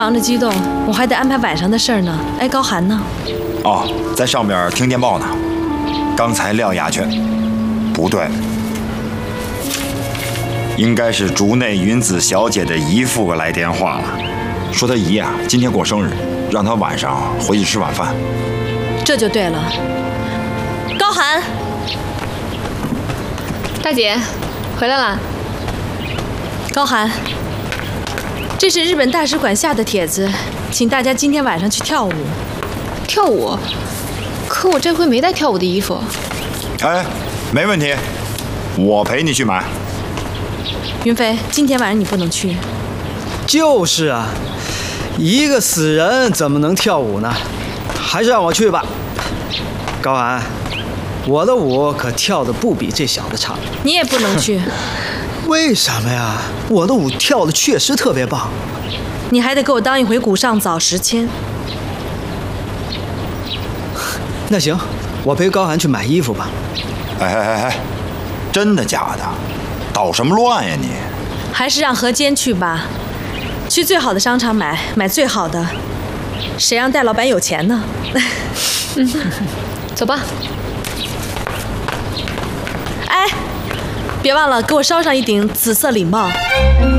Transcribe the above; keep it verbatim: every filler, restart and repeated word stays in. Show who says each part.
Speaker 1: 忙着激动，我还得安排晚上的事儿呢。哎，高寒呢？
Speaker 2: 哦，在上面听电报呢。刚才撂下去，不对，应该是竹内云子小姐的姨父来电话了，说她姨啊今天过生日，让她晚上回去吃晚饭。
Speaker 1: 这就对了。高寒，
Speaker 3: 大姐，回来啦。
Speaker 1: 高寒，这是日本大使馆下的帖子，请大家今天晚上去跳舞。
Speaker 3: 跳舞？可我这回没带跳舞的衣服。
Speaker 2: 哎，没问题，我陪你去买。
Speaker 1: 云飞，今天晚上你不能去。
Speaker 4: 就是啊，一个死人怎么能跳舞呢？还是让我去吧。高寒，我的舞可跳得不比这小子差。
Speaker 1: 你也不能去。
Speaker 4: 为什么呀？我的舞跳得确实特别棒。
Speaker 1: 你还得给我当一回古上早时迁。
Speaker 4: 那行，我陪高寒去买衣服吧。
Speaker 2: 哎哎哎哎，真的假的？捣什么乱呀你？
Speaker 1: 还是让何坚去吧，去最好的商场买，买最好的。谁让戴老板有钱呢？
Speaker 3: 嗯，走吧。
Speaker 1: 哎，别忘了给我捎上一顶紫色礼帽。